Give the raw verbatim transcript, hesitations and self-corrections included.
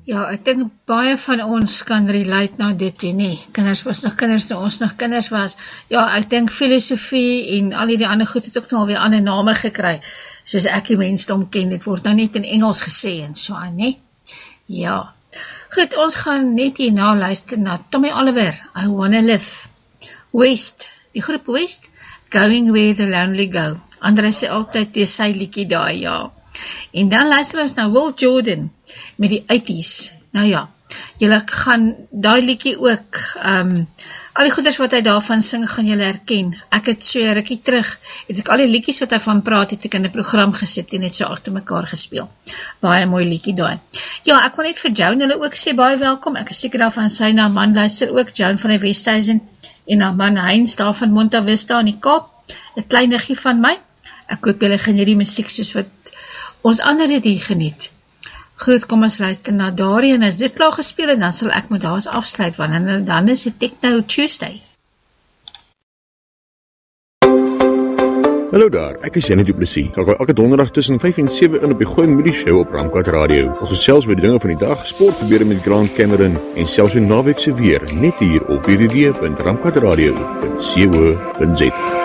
Ja, ek dink baie van ons kan relate na dit toe nie. Kinders was nog kinders toe ons nog kinders was. Ja, ek dink filosofie en al die ander goed het ook nog weer ander name gekry. Soos ek die mensdom ken, dit word nou net in Engels gesê en so aan, nie? Ja. Goed, ons gaan net hierna luister na Tommy Oliver, I Wanna Live. West, die groep West, Going Where the Lonely Go. André sê altyd, die sy liekie daar, ja. En dan luister ons na Will Jordan, met die eighties. Nou ja, julle gaan daai liedjie ook, um, al die goeders wat hy daarvan sing, gaan julle herken. Ek het so rukkie terug, het ek al die liedjies wat hy van praat, het ek in 'n program gesit en het so agter mekaar gespeel. Baie mooi liedjie daai. Ja, ek wil net vir Joan hulle ook sê, baie welkom. Ek is seker daarvan sy na man luister ook, Joan van die Westhuizen, en na man Heinz daar van Monta Vista in die Kaap, 'n klein niggie van my. Ek hoop julle geniet die musiek soos wat ons ander het hier geniet. Goed, kom ons luister na Darie, en as dit klaar gespeel en dan sal ek met daas afsluit, want dan is het Techno Tuesday. Hallo daar, ek is Jenny Du Plessis. Ek wil elke donderdag tussen vyf en sewe in op die Gooi Moody Show op Ramkat Radio. Ons gesels met die dinge van die dag, sport gebeure met Grant Cameron en selfs die naweekse weer, net hier op w w w punt ramkatradio punt co punt za.